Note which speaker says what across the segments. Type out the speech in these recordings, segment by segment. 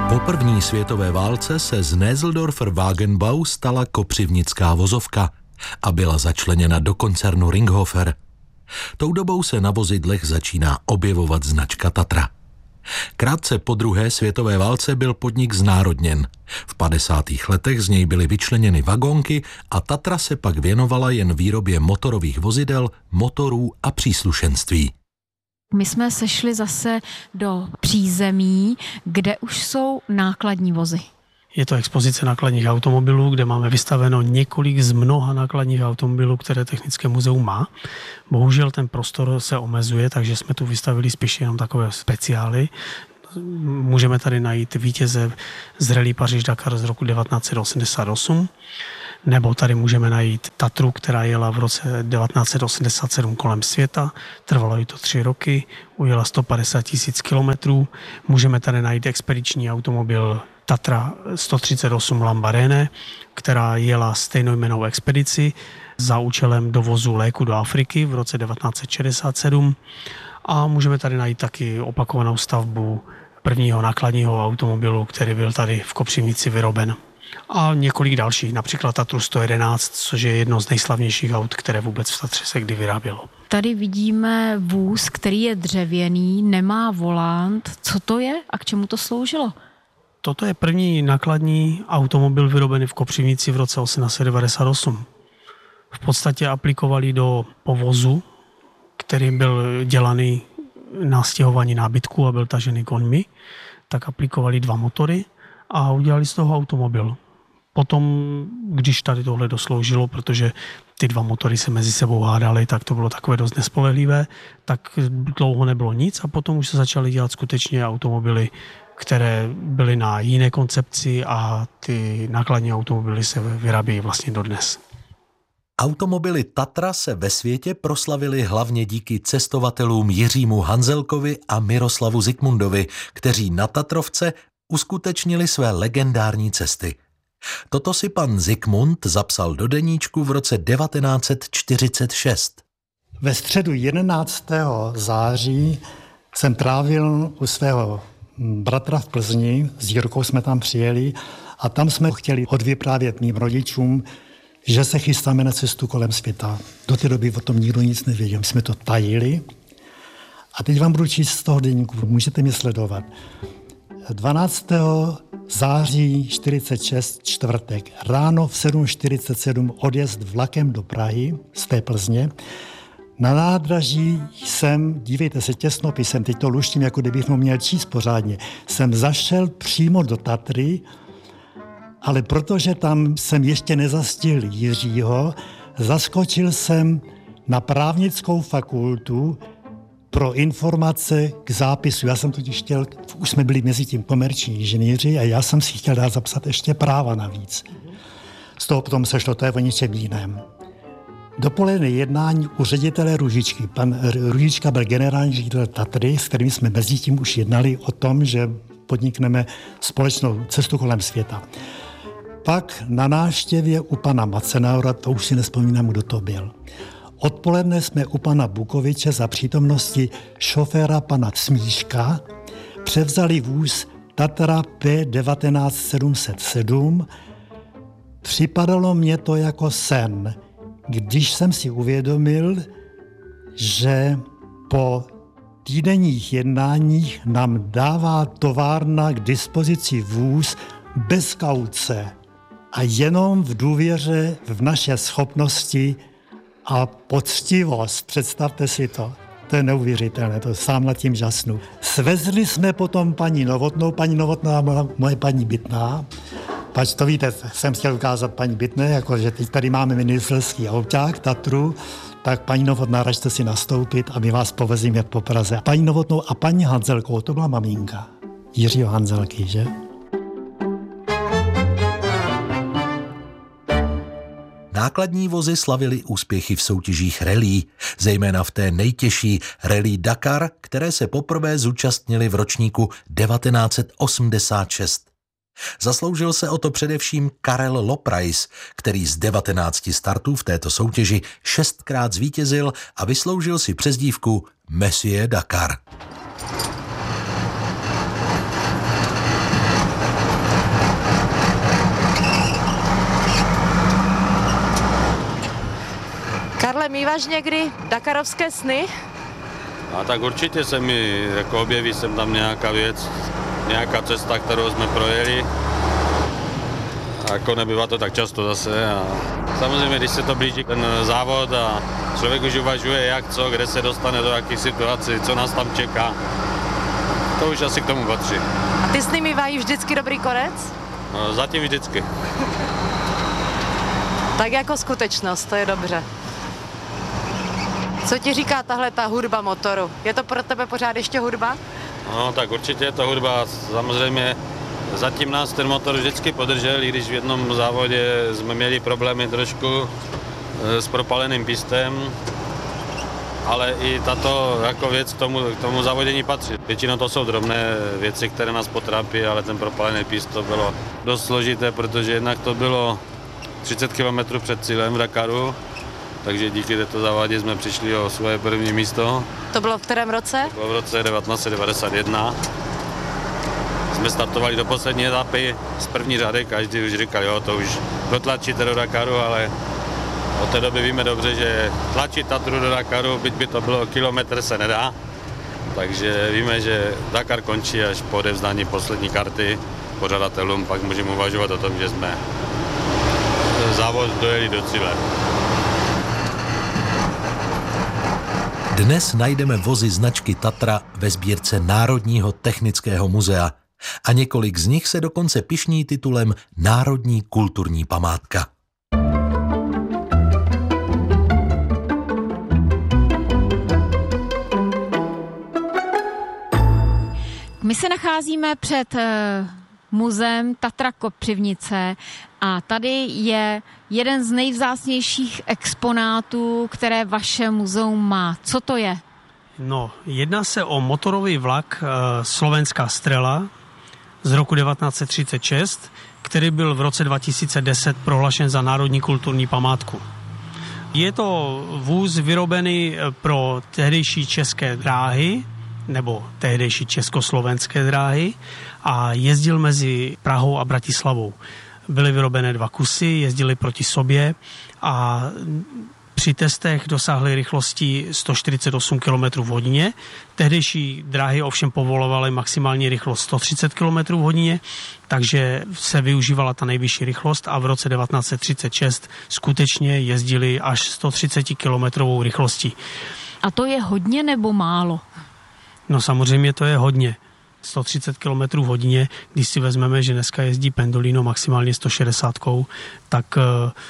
Speaker 1: Po první světové válce se z Näseldorfer Wagenbau stala kopřivnická vozovka a byla začleněna do koncernu Ringhofer. Tou dobou se na vozidlech začíná objevovat značka Tatra. Krátce po druhé světové válce byl podnik znárodněn. V 50. letech z něj byly vyčleněny vagónky a Tatra se pak věnovala jen výrobě motorových vozidel, motorů a příslušenství.
Speaker 2: My jsme sešli zase do přízemí, kde už jsou nákladní vozy.
Speaker 3: Je to expozice nákladních automobilů, kde máme vystaveno několik z mnoha nákladních automobilů, které Technické muzeum má. Bohužel ten prostor se omezuje, takže jsme tu vystavili spíš jenom takové speciály. Můžeme tady najít vítěze z Rallye Paříž-Dakar z roku 1988, nebo tady můžeme najít Tatru, která jela v roce 1987 kolem světa, trvalo jí to 3 roky, ujela 150 000 kilometrů. Můžeme tady najít expediční automobil Tatra 138 Lambarene, která jela stejnojmennou expedici za účelem dovozu léku do Afriky v roce 1967. A můžeme tady najít taky opakovanou stavbu prvního nákladního automobilu, který byl tady v Kopřivnici vyroben. A několik dalších, například Tatru 111, což je jedno z nejslavnějších aut, které vůbec v Tatře se kdy vyrábělo.
Speaker 2: Tady vidíme vůz, který je dřevěný, nemá volant. Co to je a k čemu to sloužilo?
Speaker 3: Toto je první nákladní automobil vyrobený v Kopřivnici v roce 1898. V podstatě aplikovali do povozu, který byl dělaný na stěhování nábytku a byl tažený koňmi, tak aplikovali 2 motory a udělali z toho automobil. Potom, když tady tohle dosloužilo, protože ty 2 motory se mezi sebou hádaly, tak to bylo takové dost nespolehlivé, tak dlouho nebylo nic a potom už se začaly dělat skutečně automobily, které byly na jiné koncepci a ty nákladní automobily se vyrábějí vlastně dodnes.
Speaker 1: Automobily Tatra se ve světě proslavily hlavně díky cestovatelům Jiřímu Hanzelkovi a Miroslavu Zikmundovi, kteří na Tatrovce uskutečnili své legendární cesty. Toto si pan Zikmund zapsal do deníčku v roce 1946.
Speaker 4: Ve středu 11. září jsem trávil u svého bratra v Plzni, s Jirkou jsme tam přijeli a tam jsme chtěli odvyprávět mým rodičům, že se chystáme na cestu kolem světa. Do té doby o tom nikdo nic nevěděl, my jsme to tajili. A teď vám budu číst z toho deníku, můžete mě sledovat. 12. září 46, čtvrtek, ráno v 7:47 odjezd vlakem do Prahy z té Plzně. Na nádraží jsem, dívejte se, těsnopisem, teď to luštím, jako kdybych měl číst pořádně, jsem zašel přímo do Tatry, ale protože tam jsem ještě nezastihl Jiřího, zaskočil jsem na právnickou fakultu pro informace k zápisu. Já jsem totiž chtěl, už jsme byli mezi tím komerční inženýři a já jsem si chtěl dát zapsat ještě práva navíc. Z toho potom se šlo, to je o ničem jiném. Dopoledne jednání u ředitele Růžičky. Pan Růžička byl generální ředitel Tatry, s kterým jsme mezi tím už jednali o tom, že podnikneme společnou cestu kolem světa. Pak na návštěvě u pana Macenaura, to už si nespomínám, kdo to byl. Odpoledne jsme u pana Bukoviče za přítomnosti šoféra pana Smíška převzali vůz Tatra P19707. Připadalo mě to jako sen, když jsem si uvědomil, že po týdenních jednáních nám dává továrna k dispozici vůz bez kauce a jenom v důvěře v naše schopnosti a poctivost. Představte si to. To je neuvěřitelné, to sám nad tím žasnu. Svezli jsme potom paní Novotná moje paní Bytná. Pač to víte, jsem chtěl ukázat paní Bytné, jako že teď tady máme ministerský auták, Tatru, tak paní Novotná, račte si nastoupit a my vás povezíme po Praze. Paní Novotnou a paní Hanzelkou, to byla maminka Jiřího Hanzelky, že?
Speaker 1: Nákladní vozy slavily úspěchy v soutěžích rallye, zejména v té nejtěžší Rallye Dakar, které se poprvé zúčastnili v ročníku 1986. Zasloužil se o to především Karel Loprais, který z 19 startů v této soutěži 6krát zvítězil a vysloužil si přezdívku Monsieur Dakar.
Speaker 5: zažíváš někdy dakarovské sny?
Speaker 6: A tak určitě se mi jako objeví sem tam nějaká věc, nějaká cesta, kterou jsme projeli. A jako nebývá to tak často zase. A samozřejmě, když se to blíží ten závod a člověk už uvažuje jak, co, kde se dostane do jakých situací, co nás tam čeká. To už asi k tomu patří.
Speaker 5: A ty sny mývají vždycky dobrý konec?
Speaker 6: No, zatím vždycky.
Speaker 5: Tak jako skutečnost, to je dobře. Co ti říká tahle ta hudba motoru? Je to pro tebe pořád ještě hudba?
Speaker 6: No tak určitě je to hudba. Samozřejmě zatím nás ten motor vždycky podržel, i když v jednom závodě jsme měli problémy trošku s propaleným pistem. Ale i tato jako věc k tomu závodění patří. Většinou to jsou drobné věci, které nás potrápí, ale ten propalený pist to bylo dost složité, protože jednak to bylo 30 km před cílem v Dakaru, takže díky této závodě jsme přišli o svoje první místo.
Speaker 5: To bylo v kterém roce?
Speaker 6: To bylo v roce 1991. Jsme startovali do poslední etapy z první řady, každý už říkal, jo, to už dotlačíte do Dakaru, ale od té doby víme dobře, že tlačit Tatru do Dakaru, byť by to bylo kilometr, se nedá. Takže víme, že Dakar končí až po odevzdání poslední karty pořadatelům, pak můžeme uvažovat o tom, že jsme závod dojeli do cíle.
Speaker 1: Dnes najdeme vozy značky Tatra ve sbírce Národního technického muzea a několik z nich se dokonce pyšní titulem Národní kulturní památka.
Speaker 2: My se nacházíme před muzeem Tatra Kopřivnice a tady je jeden z nejvzácnějších exponátů, které vaše muzeum má. Co to je?
Speaker 3: No, jedná se o motorový vlak Slovenská Strela z roku 1936, který byl v roce 2010 prohlášen za národní kulturní památku. Je to vůz vyrobený pro tehdejší české dráhy, nebo tehdejší československé dráhy a jezdil mezi Prahou a Bratislavou. Byly vyrobené 2 kusy, jezdili proti sobě a při testech dosáhly rychlosti 148 km v hodině. Tehdejší dráhy ovšem povolovaly maximální rychlost 130 km v hodině, takže se využívala ta nejvyšší rychlost a v roce 1936 skutečně jezdili až 130 km rychlostí.
Speaker 2: A to je hodně nebo málo?
Speaker 3: No samozřejmě to je hodně. 130 km v hodině, když si vezmeme, že dneska jezdí Pendolino maximálně 160, tak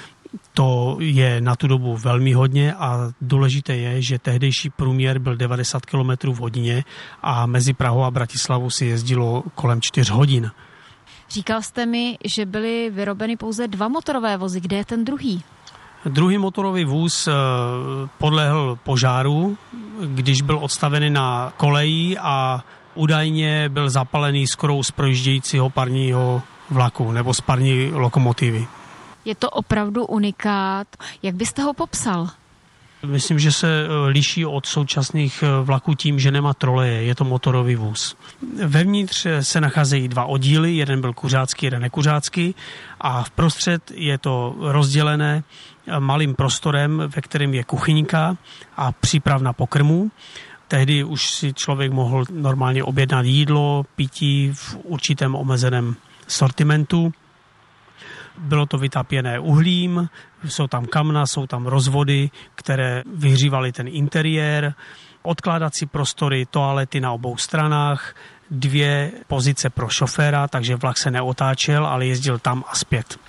Speaker 3: to je na tu dobu velmi hodně a důležité je, že tehdejší průměr byl 90 km v hodině a mezi Prahou a Bratislavou si jezdilo kolem 4 hodin.
Speaker 2: Říkal jste mi, že byly vyrobeny pouze 2 motorové vozy. Kde je ten druhý?
Speaker 3: Druhý motorový vůz podlehl požáru, když byl odstavený na koleji a údajně byl zapalený skorou z projíždějícího parního vlaku nebo z parní lokomotivy.
Speaker 2: Je to opravdu unikát. Jak byste ho popsal?
Speaker 3: Myslím, že se liší od současných vlaků tím, že nemá troleje, je to motorový vůz. Vevnitř se nacházejí 2 oddíly, jeden byl kuřácký, jeden nekuřácký a vprostřed je to rozdělené malým prostorem, ve kterém je kuchyňka a přípravna pokrmů. Tehdy už si člověk mohl normálně objednat jídlo, pití v určitém omezeném sortimentu. Bylo to vytápěné uhlím, jsou tam kamna, jsou tam rozvody, které vyhřívaly ten interiér, odkládací prostory, toalety na obou stranách, 2 pozice pro šoféra, takže vlak se neotáčel, ale jezdil tam a zpět.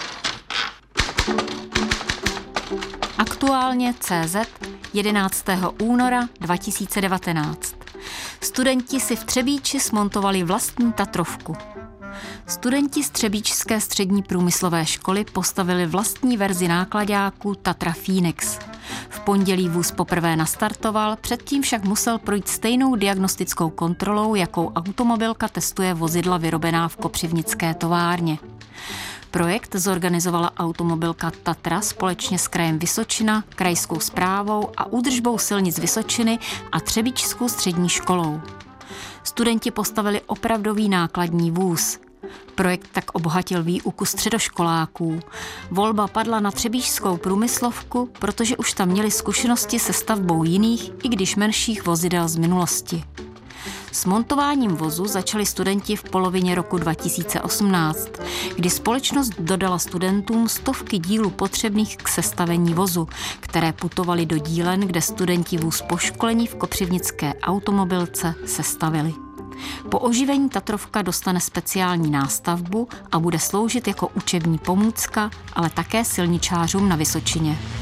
Speaker 7: Aktuálně CZ 11. února 2019. Studenti si v Třebíči smontovali vlastní Tatrovku. Studenti z Třebíčské střední průmyslové školy postavili vlastní verzi náklaďáku Tatra Phoenix. V pondělí vůz poprvé nastartoval, předtím však musel projít stejnou diagnostickou kontrolou, jakou automobilka testuje vozidla vyrobená v kopřivnické továrně. Projekt zorganizovala automobilka Tatra společně s krajem Vysočina, krajskou správou a údržbou silnic Vysočiny a Třebíčskou střední školou. Studenti postavili opravdový nákladní vůz. Projekt tak obohatil výuku středoškoláků. Volba padla na třebíčskou průmyslovku, protože už tam měli zkušenosti se stavbou jiných, i když menších vozidel z minulosti. S montováním vozu začali studenti v polovině roku 2018, kdy společnost dodala studentům stovky dílů potřebných k sestavení vozu, které putovaly do dílen, kde studenti vůz po školení v kopřivnické automobilce sestavili. Po oživení Tatrovka dostane speciální nástavbu a bude sloužit jako učební pomůcka, ale také silničářům na Vysočině.